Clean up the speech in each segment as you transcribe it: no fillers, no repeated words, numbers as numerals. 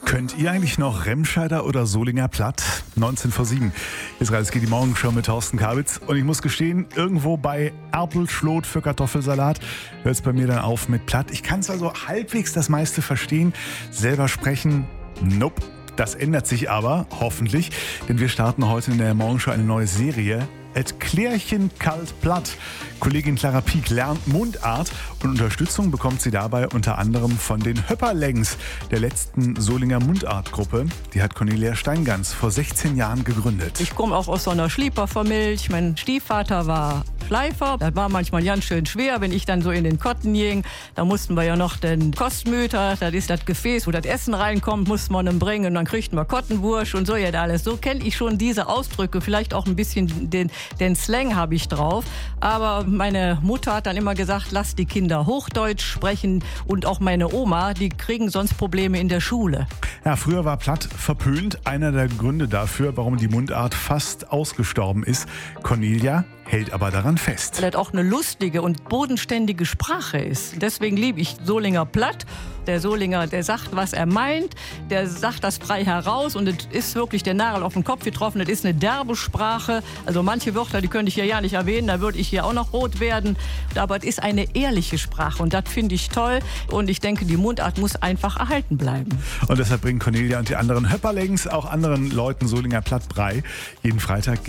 Könnt ihr eigentlich noch Remscheider oder Solinger Platt? 19 vor 7. Jetzt geht die Morgenshow mit Thorsten Kabitz. Und ich muss gestehen, irgendwo bei Erpelschlot für Kartoffelsalat hört es bei mir dann auf mit Platt. Ich kann zwar so halbwegs das meiste verstehen, selber sprechen, nope. Das ändert sich aber, hoffentlich, denn wir starten heute in der Morgenshow eine neue Serie. Et Klärchen kalt platt. Kollegin Clara Pieck lernt Mundart und Unterstützung bekommt sie dabei unter anderem von den Höpperlängs, der letzten Solinger Mundartgruppe. Die hat Cornelia Steingans vor 16 Jahren gegründet. Ich komme auch aus so einer Schlieperfamilie. Mein Stiefvater war Schleifer. Das war manchmal ganz schön schwer, wenn ich dann so in den Kotten ging. Da mussten wir ja noch den Kostmüter, das ist das Gefäß, wo das Essen reinkommt, mussten wir dann bringen. Und dann kriegten wir Kottenwurst und so ja alles. So kenne ich schon diese Ausdrücke. Vielleicht auch ein bisschen den Slang habe ich drauf. Aber meine Mutter hat dann immer gesagt, lass die Kinder Hochdeutsch sprechen. Und auch meine Oma, die kriegen sonst Probleme in der Schule. Ja, früher war Platt verpönt. Einer der Gründe dafür, warum die Mundart fast ausgestorben ist. Cornelia hält aber daran fest. Weil das auch eine lustige und bodenständige Sprache ist. Deswegen liebe ich Solinger Platt. Der Solinger, der sagt, was er meint, der sagt das frei heraus und es ist wirklich der Nagel auf den Kopf getroffen. Das ist eine derbe Sprache. Also manche Wörter, die könnte ich hier ja nicht erwähnen, da würde ich hier auch noch rot werden. Aber es ist eine ehrliche Sprache und das finde ich toll. Und ich denke, die Mundart muss einfach erhalten bleiben. Und deshalb bringen Cornelia und die anderen Höpperlängs auch anderen Leuten Solinger Platt bei. Jeden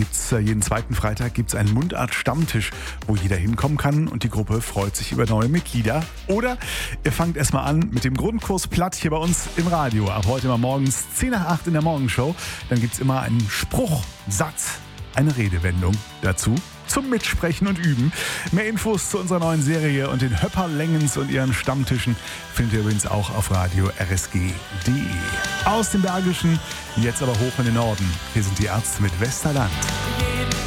zweiten Freitag gibt's einen Mundart-Stammtisch, wo jeder hinkommen kann und die Gruppe freut sich über neue Mitglieder. Oder ihr fangt erstmal an mit dem Grundkurs Platt hier bei uns im Radio. Ab heute mal morgens 10 nach 8 in der Morgenshow. Dann gibt's immer einen Spruch, Satz, eine Redewendung dazu zum Mitsprechen und Üben. Mehr Infos zu unserer neuen Serie und den Höpperlängens und ihren Stammtischen findet ihr übrigens auch auf radio rsg.de. Aus dem Bergischen, jetzt aber hoch in den Norden. Hier sind die Ärzte mit Westerland.